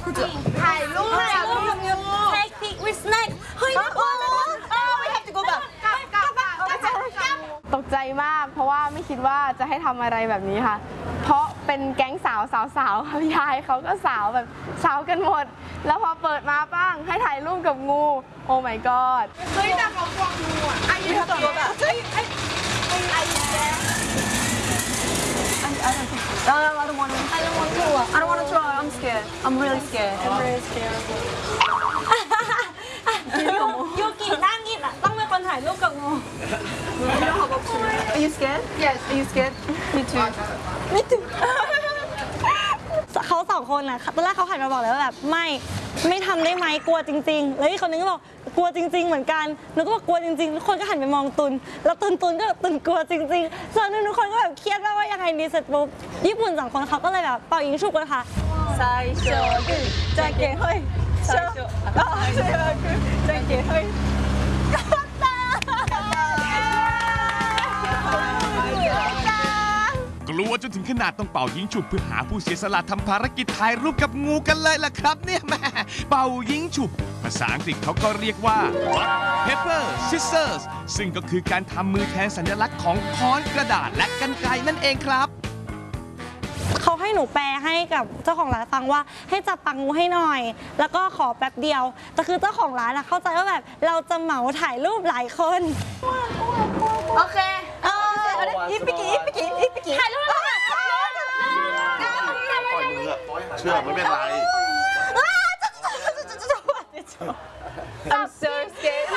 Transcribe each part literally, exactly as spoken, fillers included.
ถ่ายรูปถ่ายรูปกับงู take pic with snake เฮ้ยน่ากลัวจังเลยเออไม่แฮปปี้กูแบบตกใจมากเพราะว่าไม่คิดว่าจะให้ทำอะไรแบบนี้ค่ะเพราะเป็นแก๊งสาวสาวสาวค่ะยายเขาก็สาวแบบสาวกันหมดแล้วพอเปิดมาป้างให้ถ่ายรูปกับงูโอ้ my god เฮ้ยแต่เขากลัวงูอ่ะไอ้ยูตัวแบบเฮ้ยไอ้ไอ้ไอ้แก No, no, I don't want to. I don't want to. I don't want to try. I'm scared. I'm really scared. I'm really scared ยูกินั่งกินอ่ะต้องเป็นคนถ่ายรูปกับงู Are you scared Yes Are you scared me too ไม่ถึงเขาสองคนน่ะตอนแรกเขาหันมาบอกเลยว่าแบบไม่ไม่ทำได้ไหมกลัวจริงๆแล้วอีกคนนึงก็บอกกลัวจริง ๆเหมือนกันหนูก็บอกกลัวจริงๆทุกคนก็หันไปมองตุนแล้วตุนตุนก็ตุนกลัวจริงๆส่วนนึงทุกคนก็แบบเครียดว่ายังไงดีเสร็จปุ๊บญี่ปุ่นสองคนเขาก็เลยแบบเป่ายิงฉุบกันค่ะ最初グーじゃんけんほい最初あそれはグーじゃんけんほいกลัวจนถึงขนาดต้องเป่ายิงฉุบเพื่อหาผู้เสียสละทำภารกิจถ่ายรูปกับงูกันเลยล่ะครับเนี่ยแม่เป่ายิงฉุบภาษาอังกฤษเขาก็เรียกว่า paper scissors ซึ่งก็คือการทำมือแทนสัญลักษณ์ของค้อนกระดาษและกรรไกรนั่นเองครับเขาให้หนูแปลให้กับเจ้าของร้านฟังว่าให้จับปากงูให้หน่อยแล้วก็ขอแป๊บเดียวแต่คือเจ้าของร้านอะเข้าใจว่าแบบเราจะเหมาถ่ายรูปหลายคนโอเคเอออีปิกิอีปิกิอีปิกิถ่ายรูปแล้วค่ะเชื่อไม่เป็นไร I'm so scared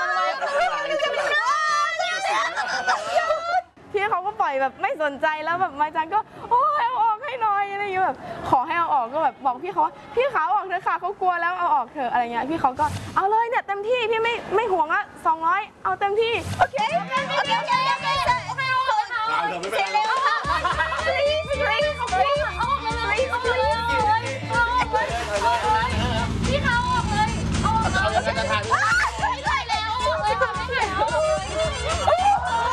พี่เขาก็ปล่อยแบบไม่สนใจแล้วแบบมาจังก็โอ้ยเอาออกให้หน่อยอะไรอย่างเงี้ยแบบขอให้เอาออกก็แบบบอกพี่เขาว่าพี่เขาออกเถอะค่ะเขากลัวแล้วเอาออกเถอะอะไรเงี้ยพี่เขาก็เอาเลยเนี่ยเต็มที่พี่ไม่ไม่ห่วงอะสองร้อยเอาเต็มที่โอเคโอเคโอเคโอเคโอเคให้เอาเลยค่ะตามเธอไม่เป็นไร please please please เอาออกเลยเอาออกเลยเอาออกเลยพี่เขาออกเลยเอาออกเลยไม่ได้แล้วออกเลยค่ะไม่ได้เอาออกเลย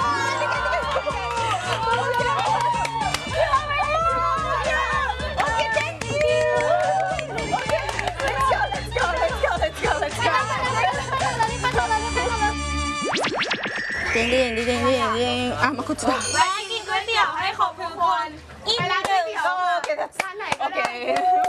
จริงจริงจริงจริงจริงอ่ะมาคุยกันไปกินก๋วยเตี๋ยวให้ครบทุกคนอีกหนึ่งโอเคร้านไหนก็ได้